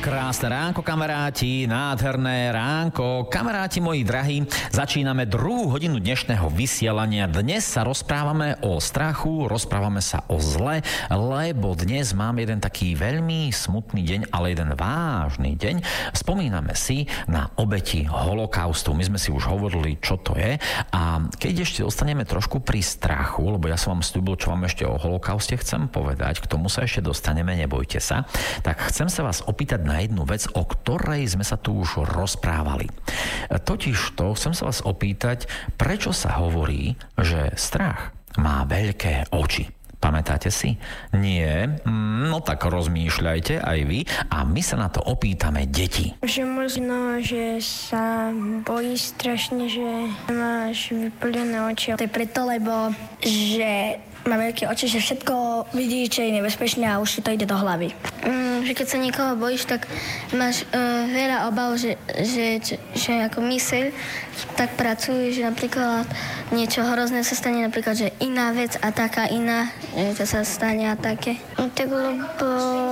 Krásne ránko, kamaráti, nádherné ránko. Kamaráti moji drahí, začíname 2. hodinu dnešného vysielania. Dnes sa rozprávame o strachu, rozprávame sa o zle, lebo dnes máme jeden taký veľmi smutný deň, ale jeden vážny deň. Spomíname si na obeti holokaustu. My sme si už hovorili, čo to je. A keď ešte ostaneme trošku pri strachu, lebo ja som vám sľúbil, čo vám ešte o holokauste chcem povedať, k tomu sa ešte dostaneme, nebojte sa, tak chcem sa vás opýtať na jednu vec, o ktorej sme sa tu už rozprávali. Totižto chcem sa vás opýtať, prečo sa hovorí, že strach má veľké oči. Pamätáte si? Nie? No tak rozmýšľajte aj vy a my sa na to opýtame deti. Že možno, že sa bojíš strašne, že máš vyplnené oči. To je preto, lebo že má veľké oči, že všetko vidí, čo je nebezpečné a už to ide do hlavy. Že keď sa niekoho bojíš, tak máš veľa obav, že ako myseľ tak pracuje, že napríklad niečo hrozné sa stane, napríklad, že iná vec a taká iná, že to sa stane a také. Tak lebo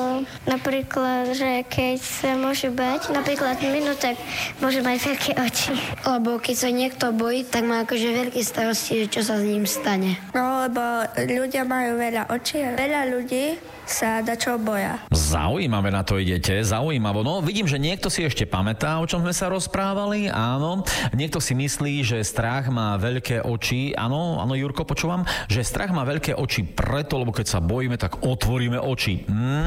napríklad, že keď sa môže bať, napríklad minút, tak môže mať veľké oči. Lebo keď sa niekto bojí, tak má akože veľké starosti, čo sa s ním stane. No, lebo ľudia majú veľa očí a veľa ľudí sa dačo boja. Zaujímavé na to idete, zaujímavo. No, vidím, že niekto si ešte pamätá, o čom sme sa rozprávali, áno. Niekto si myslí, že strach má veľké oči, áno, Jurko, počúvam, že strach má veľké oči preto, lebo keď sa bojíme, tak otvoríme oči.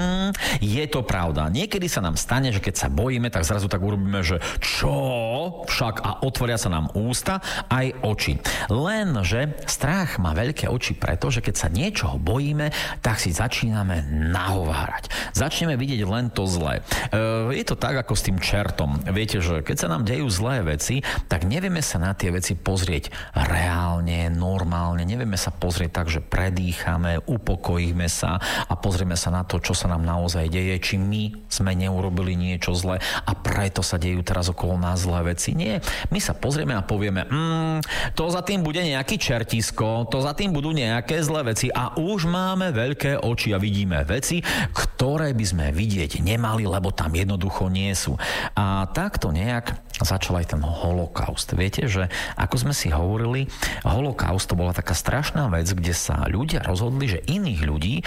Je to pravda. Niekedy sa nám stane, že keď sa bojíme, tak zrazu tak urobíme, že čo? Však a otvoria sa nám ústa aj oči. Lenže strach má veľké oči preto, že keď sa niečoho bojíme, tak si začíname nahovárať. Začneme vidieť len to zlé. Je to tak, ako s tým čertom. Viete, že keď sa nám dejú zlé veci, tak nevieme sa na tie veci pozrieť reálne, normálne. Nevieme sa pozrieť tak, že predýchame, upokojíme sa a pozrieme sa na to, čo sa nám naozaj deje, či my sme neurobili niečo zlé a preto sa dejú teraz okolo nás zlé veci. Nie. My sa pozrieme a povieme, to za tým bude nejaký čertisko, to za tým budú nejaké zlé veci a už máme veľké oči a vidíme veci, ktoré by sme vidieť nemali, lebo tam jednoducho nie sú. A takto nejak začal aj ten holokaust. Viete, že ako sme si hovorili, holokaust to bola taká strašná vec, kde sa ľudia rozhodli, že iných ľudí,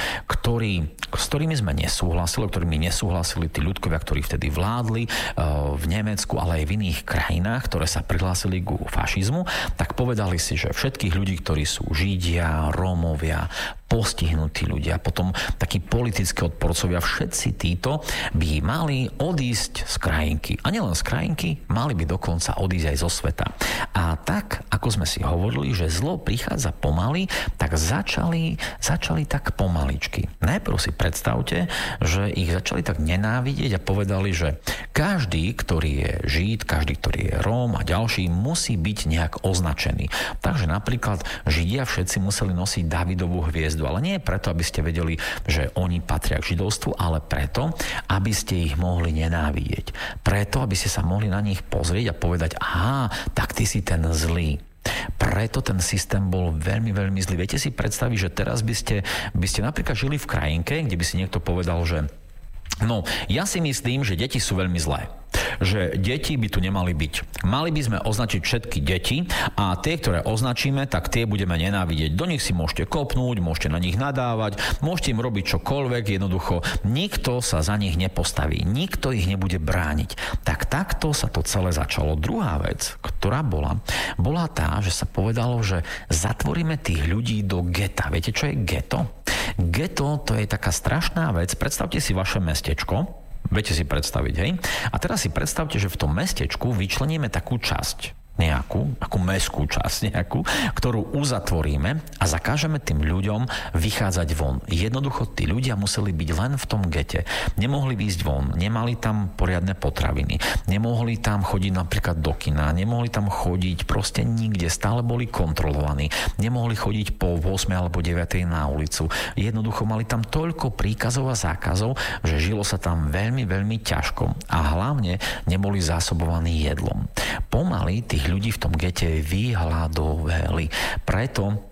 s ktorými sme nesúhlasili, ktorými nesúhlasili tí ľudkovia, ktorí vtedy vládli v Nemecku, ale aj v iných krajinách, ktoré sa prihlásili ku fašizmu, tak povedali si, že všetkých ľudí, ktorí sú Židia, Rómovia, postihnutí ľudia, potom takí politickí odporcovia, všetci títo by mali odísť z krajinky. A nielen z krajinky, mali by dokonca odísť aj zo sveta. A tak, ako sme si hovorili, že zlo prichádza pomaly, tak začali tak pomaličky. Najprv si predstavte, že ich začali tak nenávidieť a povedali, že každý, ktorý je Žid, každý, ktorý je Róm a ďalší, musí byť nejak označený. Takže napríklad Židia všetci museli nosiť Dávidovú hviezdu, ale nie preto, aby ste vedeli, že oni patria k židovstvu, ale preto, aby ste ich mohli nenávidieť. Preto, aby ste sa mohli na nich pozrieť a povedať, aha, tak ty si ten zlý. Preto ten systém bol veľmi, veľmi zlý. Viete si predstaviť, že teraz by ste napríklad žili v krajinke, kde by si niekto povedal, že no, ja si myslím, že deti sú veľmi zlé. Že deti by tu nemali byť. Mali by sme označiť všetky deti a tie, ktoré označíme, tak tie budeme nenávidieť. Do nich si môžete kopnúť, môžete na nich nadávať, môžete im robiť čokoľvek, jednoducho nikto sa za nich nepostaví, nikto ich nebude brániť. Tak takto sa to celé začalo. Druhá vec, ktorá bola tá, že sa povedalo, že zatvoríme tých ľudí do geta. Viete, čo je geto? Geto to je taká strašná vec. Predstavte si vaše mestečko. Viete si predstaviť, hej? A teraz si predstavte, že v tom mestečku vyčleníme takú časť, akú mestskú časť ktorú uzatvoríme a zakážeme tým ľuďom vychádzať von. Jednoducho tí ľudia museli byť len v tom gete. Nemohli výjsť von, nemali tam poriadne potraviny, nemohli tam chodiť napríklad do kina, nemohli tam chodiť proste nikde, stále boli kontrolovaní, nemohli chodiť po 8 alebo 9 na ulicu. Jednoducho mali tam toľko príkazov a zákazov, že žilo sa tam veľmi, veľmi ťažko a hlavne neboli zásobovaní jedlom. Pomaly tých ľudí v tom gete vyhľadovali. Preto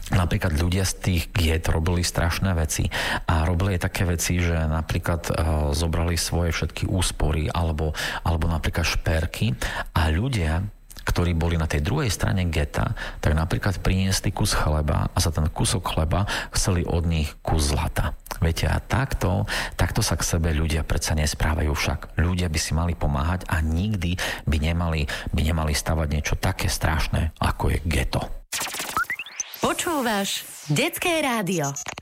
napríklad ľudia z tých get robili strašné veci a robili aj také veci, že napríklad zobrali svoje všetky úspory alebo napríklad šperky a ľudia, ktorí boli na tej druhej strane geta, tak napríklad priniesli kus chleba a za ten kúsok chleba chceli od nich kus zlata. Viete, a takto sa k sebe ľudia predsa nesprávajú však. Ľudia by si mali pomáhať a nikdy by nemali stavať niečo také strašné, ako je geto. Počúvaš Detské rádio.